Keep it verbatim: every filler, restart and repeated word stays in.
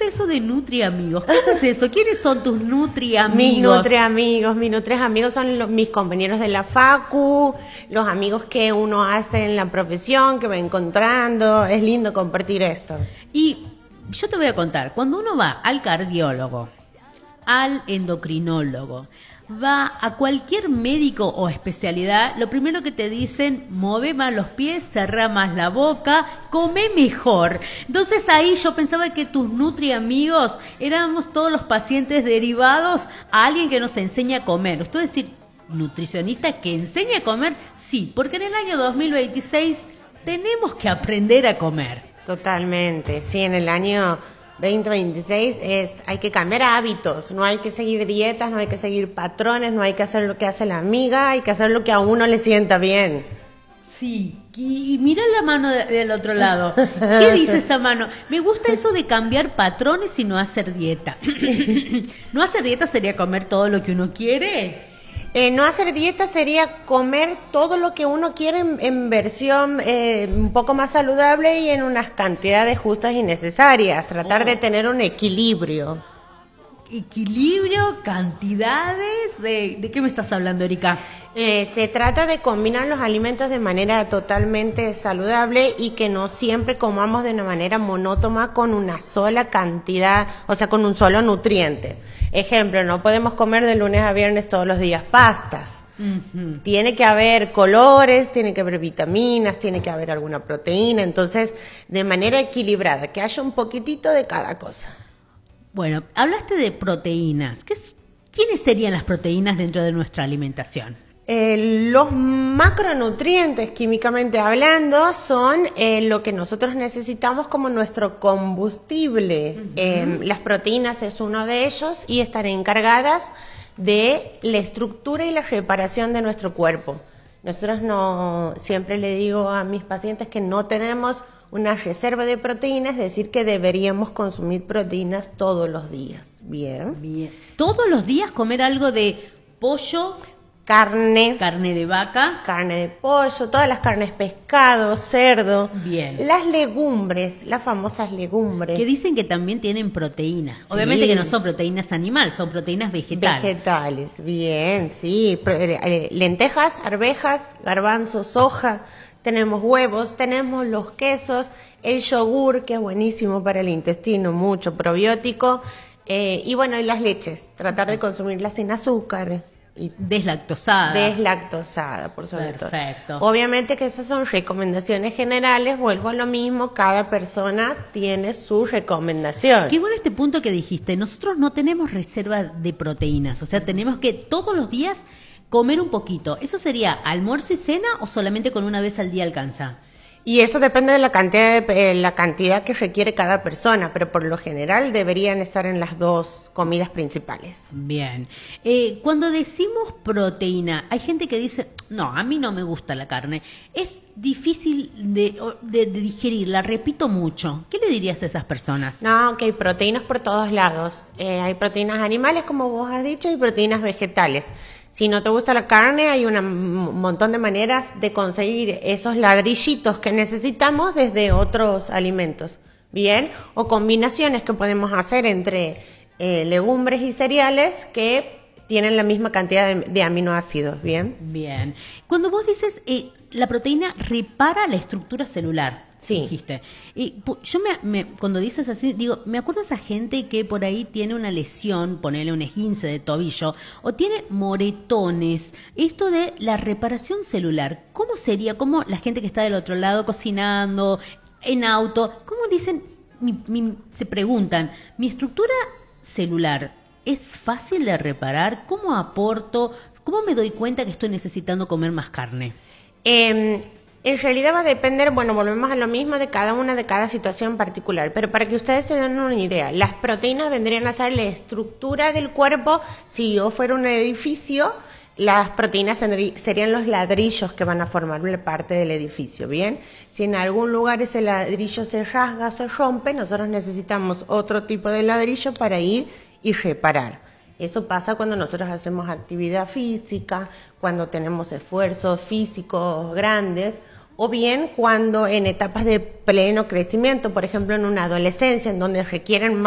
eso de nutriamigos. ¿Qué es eso? ¿Quiénes son tus nutriamigos? Mis nutriamigos, mis nutriamigos son los, mis compañeros de la facu, los amigos que uno hace en la profesión, que va encontrando. Es lindo compartir esto. Y yo te voy a contar, cuando uno va al cardiólogo, al endocrinólogo, va a cualquier médico o especialidad, lo primero que te dicen, mueve más los pies, cerrá más la boca, come mejor. Entonces ahí yo pensaba que tus nutriamigos éramos todos los pacientes derivados a alguien que nos enseña a comer. Esto es decir, nutricionista que enseña a comer, sí, porque en el año dos mil veintiséis tenemos que aprender a comer. Totalmente, sí, en el año veinte veintiséis es, hay que cambiar hábitos, no hay que seguir dietas, no hay que seguir patrones, no hay que hacer lo que hace la amiga, hay que hacer lo que a uno le sienta bien. Sí, y, y mira la mano de, del otro lado. ¿Qué dice esa mano? Me gusta eso de cambiar patrones y no hacer dieta. ¿No hacer dieta sería comer todo lo que uno quiere? Eh, no hacer dieta sería comer todo lo que uno quiere en, en versión eh, un poco más saludable y en unas cantidades justas y necesarias. Tratar oh. de tener un equilibrio. ¿Equilibrio? ¿Cantidades? ¿De, de qué me estás hablando, Erika? Eh, se trata de combinar los alimentos de manera totalmente saludable y que no siempre comamos de una manera monótona con una sola cantidad, o sea, con un solo nutriente. Ejemplo, no podemos comer de lunes a viernes todos los días pastas. Uh-huh. Tiene que haber colores, tiene que haber vitaminas, tiene que haber alguna proteína, entonces de manera equilibrada, que haya un poquitito de cada cosa. Bueno, hablaste de proteínas. ¿Qué es, ¿Quiénes serían las proteínas dentro de nuestra alimentación? Eh, los macronutrientes, químicamente hablando, son eh, lo que nosotros necesitamos como nuestro combustible. Uh-huh. Eh, las proteínas es uno de ellos y están encargadas de la estructura y la reparación de nuestro cuerpo. Nosotros no, siempre le digo a mis pacientes que no tenemos una reserva de proteínas, es decir, que deberíamos consumir proteínas todos los días. Bien. Bien. ¿Todos los días comer algo de pollo? Carne, carne de vaca, carne de pollo, todas las carnes, pescado, cerdo. Bien. Las legumbres, las famosas legumbres. Que dicen que también tienen proteínas. Sí. Obviamente que no son proteínas animales, son proteínas vegetales. Vegetales, bien, sí. Lentejas, arvejas, garbanzos, soja. Tenemos huevos, tenemos los quesos, el yogur, que es buenísimo para el intestino, mucho probiótico. Eh, y bueno, y las leches, tratar de consumirlas sin azúcar. Y deslactosada. Deslactosada, por sobre todo. Perfecto. Obviamente que esas son recomendaciones generales, vuelvo a lo mismo, cada persona tiene su recomendación. Qué bueno este punto que dijiste, nosotros no tenemos reserva de proteínas, o sea, tenemos que todos los días comer un poquito. ¿Eso sería almuerzo y cena o solamente con una vez al día alcanza? Y eso depende de la cantidad, de, eh, la cantidad que requiere cada persona, pero por lo general deberían estar en las dos comidas principales. Bien. Eh, cuando decimos proteína, hay gente que dice, no, a mí no me gusta la carne. Es difícil de, de, de digerir, la repito mucho. ¿Qué le dirías a esas personas? No, que hay proteínas por todos lados. Eh, hay proteínas animales, como vos has dicho, y proteínas vegetales. Si no te gusta la carne, hay una, un montón de maneras de conseguir esos ladrillitos que necesitamos desde otros alimentos, ¿bien? O combinaciones que podemos hacer entre eh, legumbres y cereales que tienen la misma cantidad de, de aminoácidos, ¿bien? Bien. Cuando vos dices, eh, la proteína repara la estructura celular, sí. Dijiste. Y yo me, me, cuando dices así, digo, me acuerdo de esa gente que por ahí tiene una lesión, ponerle un esguince de tobillo, o tiene moretones. Esto de la reparación celular, ¿cómo sería? ¿Cómo la gente que está del otro lado cocinando, en auto, cómo dicen, mi, mi, se preguntan, mi estructura celular es fácil de reparar? ¿Cómo aporto? ¿Cómo me doy cuenta que estoy necesitando comer más carne? Eh... En realidad va a depender, bueno, volvemos a lo mismo de cada una de cada situación particular, pero para que ustedes se den una idea, las proteínas vendrían a ser la estructura del cuerpo. Si yo fuera un edificio, las proteínas serían los ladrillos que van a formar parte del edificio, ¿bien? Si en algún lugar ese ladrillo se rasga o se rompe, nosotros necesitamos otro tipo de ladrillo para ir y reparar. Eso pasa cuando nosotros hacemos actividad física, cuando tenemos esfuerzos físicos grandes, o bien cuando en etapas de pleno crecimiento, por ejemplo en una adolescencia, en donde requieren